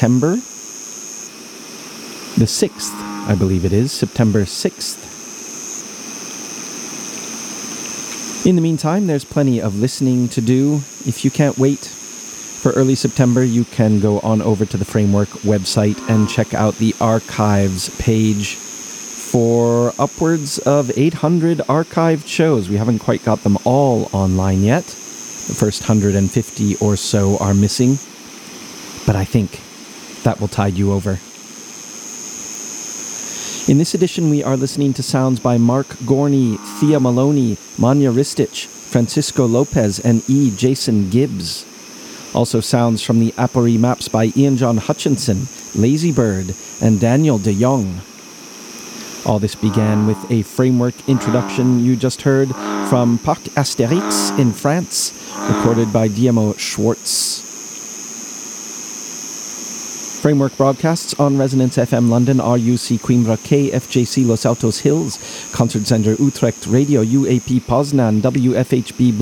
September the 6th, I believe it is, September 6th. In the meantime, there's plenty of listening to do. If you can't wait for early September, you can go on over to the Framework website and check out the archives page for upwards of 800 archived shows. We haven't quite got them all online yet. The first 150 or so are missing, but I think that will tide you over. In this edition, we are listening to sounds by Mark Gorney, Thea Maloney, Manya Ristich, Francisco Lopez, and E. Jason Gibbs. Also sounds from the Apori Maps by Ian John Hutchinson, Lazy Bird, and Daniel de Jong. All this began with a Framework introduction you just heard from Parc Astérix in France, recorded by Guillermo Schwartz. Framework broadcasts on Resonance FM London, RUC Coimbra, KFJC Los Altos Hills, Concert Center Utrecht, Radio UAP Poznan, WFHB